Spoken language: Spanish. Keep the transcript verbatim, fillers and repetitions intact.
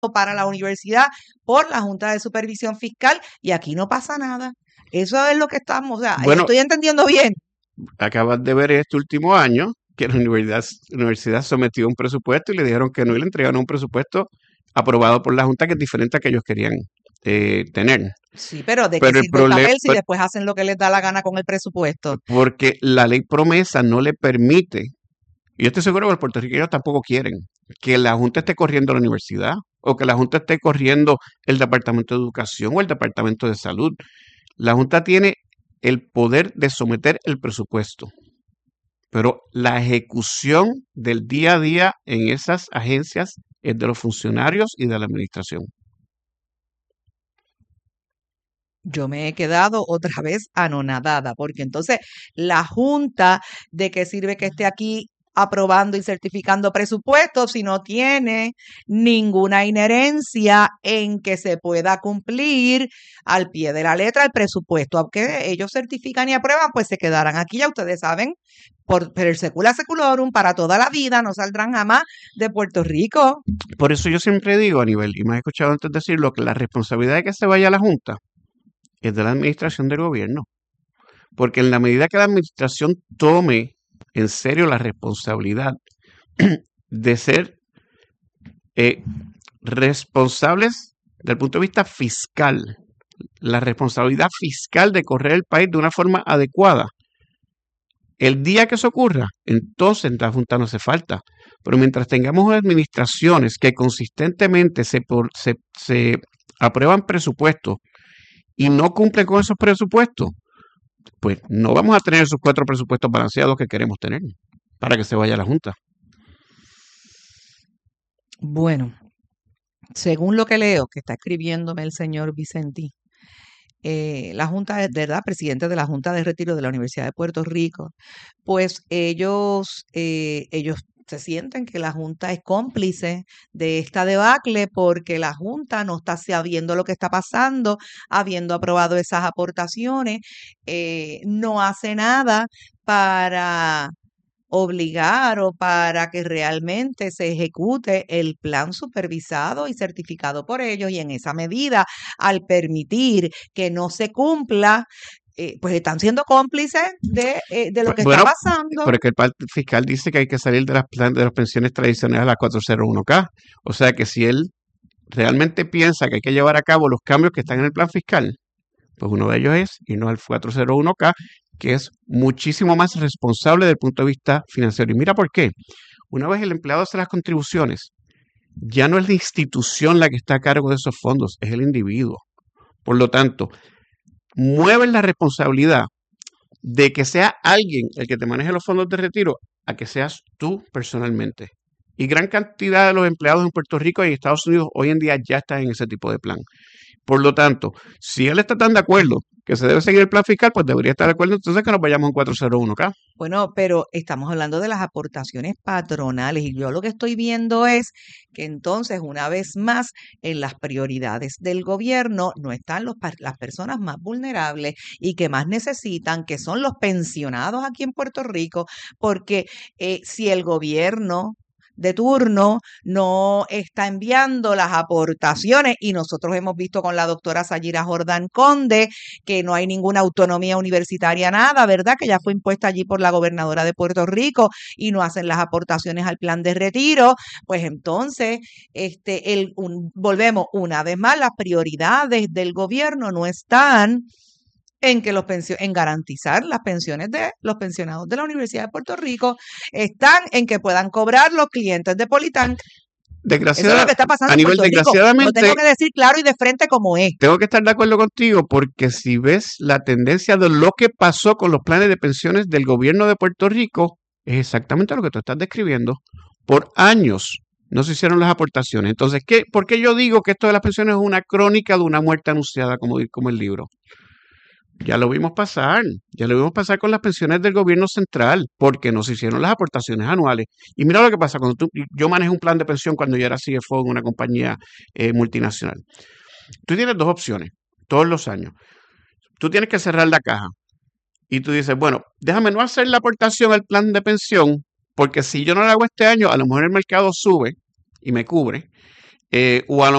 para la universidad por la Junta de Supervisión Fiscal y aquí no pasa nada. Eso es lo que estamos, o sea, Bueno, estoy entendiendo bien. acabas de ver este último año que la universidad, la universidad sometió un presupuesto y le dijeron que no y le entregaron un presupuesto aprobado por la Junta que es diferente a que ellos querían eh, tener. Sí, pero ¿de qué Pero el sirve el problema, papel si después hacen lo que les da la gana con el presupuesto? porque la ley promesa no le permite, y yo estoy seguro que los puertorriqueños tampoco quieren, que la Junta esté corriendo la universidad o que la Junta esté corriendo el Departamento de Educación o el Departamento de Salud. La Junta tiene el poder de someter el presupuesto, pero la ejecución del día a día en esas agencias es de los funcionarios y de la administración. Yo me he quedado otra vez anonadada, porque entonces la Junta, ¿de qué sirve que esté aquí aprobando y certificando presupuestos si no tiene ninguna inherencia en que se pueda cumplir al pie de la letra el presupuesto? Aunque ellos certifican y aprueban, pues se quedarán aquí, ya ustedes saben, por per secula seculorum, para toda la vida, no saldrán jamás de Puerto Rico. Por eso yo siempre digo, a nivel, y me has escuchado antes decirlo, que la responsabilidad de que se vaya a la Junta es de la administración del gobierno. Porque en la medida que la administración tome en serio la responsabilidad de ser eh, responsables desde el punto de vista fiscal, la responsabilidad fiscal de correr el país de una forma adecuada, el día que eso ocurra, entonces la Junta no hace falta. Pero mientras tengamos administraciones que consistentemente se, por, se, se aprueban presupuestos y no cumplen con esos presupuestos, pues no vamos a tener esos cuatro presupuestos balanceados que queremos tener para que se vaya a la Junta. Bueno, según lo que leo, que está escribiéndome el señor Vicentí, eh, la Junta, de verdad, presidente de la Junta de Retiro de la Universidad de Puerto Rico, pues ellos, eh, ellos se sienten que la Junta es cómplice de esta debacle porque la Junta no está sabiendo lo que está pasando, habiendo aprobado esas aportaciones, eh, no hace nada para obligar o para que realmente se ejecute el plan supervisado y certificado por ellos, y en esa medida, al permitir que no se cumpla, eh, pues están siendo cómplices de, eh, de lo que Bueno, está pasando. porque el plan fiscal dice que hay que salir de las, plan, de las pensiones tradicionales a la cuatrocientos uno K. O sea que si él realmente piensa que hay que llevar a cabo los cambios que están en el plan fiscal, pues uno de ellos es irnos al cuatrocientos uno K, que es muchísimo más responsable desde el punto de vista financiero. Y mira por qué. Una vez el empleado hace las contribuciones, ya no es la institución la que está a cargo de esos fondos, es el individuo. Por lo tanto, mueven la responsabilidad de que sea alguien el que te maneje los fondos de retiro a que seas tú personalmente. Y gran cantidad de los empleados en Puerto Rico y en Estados Unidos hoy en día ya están en ese tipo de plan. Por lo tanto, si él está tan de acuerdo que se debe seguir el plan fiscal, pues debería estar de acuerdo entonces que nos vayamos a un cuatrocientos uno K. Bueno, pero estamos hablando de las aportaciones patronales y yo lo que estoy viendo es que entonces, una vez más, en las prioridades del gobierno no están los, las personas más vulnerables y que más necesitan, que son los pensionados aquí en Puerto Rico, porque eh, si el gobierno de turno no está enviando las aportaciones, y nosotros hemos visto con la doctora Sayira Jordán Conde que no hay ninguna autonomía universitaria, nada, ¿verdad? Que ya fue impuesta allí por la gobernadora de Puerto Rico y no hacen las aportaciones al plan de retiro, pues entonces este, el, un, volvemos una vez más, las prioridades del gobierno no están en que los en garantizar las pensiones de los pensionados de la Universidad de Puerto Rico, están en que puedan cobrar los clientes de Politank. Eso es lo que está pasando a nivel en Puerto Rico. desgraciadamente, lo tengo que decir claro y de frente como es. Tengo que estar de acuerdo contigo porque si ves la tendencia de lo que pasó con los planes de pensiones del gobierno de Puerto Rico, es exactamente lo que tú estás describiendo. Por años no se hicieron las aportaciones. Entonces, ¿qué, ¿por qué yo digo que esto de las pensiones es una crónica de una muerte anunciada, como, como el libro? Ya lo vimos pasar, ya lo vimos pasar con las pensiones del gobierno central, porque no se hicieron las aportaciones anuales. Y mira lo que pasa, cuando tú, yo manejé un plan de pensión cuando yo era C F O en una compañía eh, multinacional. Tú tienes dos opciones, todos los años. Tú tienes que cerrar la caja y tú dices, bueno, déjame no hacer la aportación al plan de pensión, porque si yo no lo hago este año, a lo mejor el mercado sube y me cubre, eh, o a lo